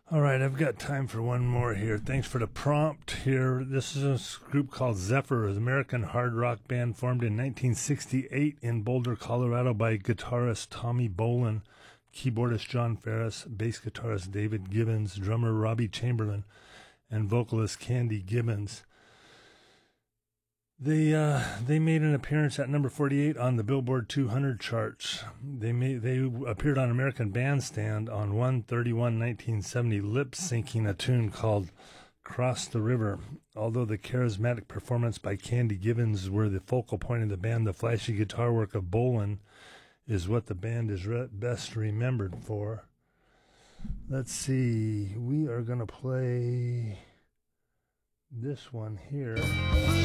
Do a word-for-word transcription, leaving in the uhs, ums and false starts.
All right, I've got time for one more here. Thanks for the prompt here. This is a group called Zephyr, an American hard rock band formed in nineteen sixty-eight in Boulder, Colorado by guitarist Tommy Bolin, keyboardist John Ferris, bass guitarist David Gibbons, drummer Robbie Chamberlain, and vocalist Candy Gibbons. They uh, they made an appearance at number forty-eight on the Billboard two hundred charts. They made they appeared on American Bandstand on one thirty-one nineteen seventy, lip-syncing a tune called Cross the River. Although the charismatic performance by Candy Gibbons were the focal point of the band, the flashy guitar work of Bolin is what the band is re- best remembered for. Let's see. We are going to play this one here.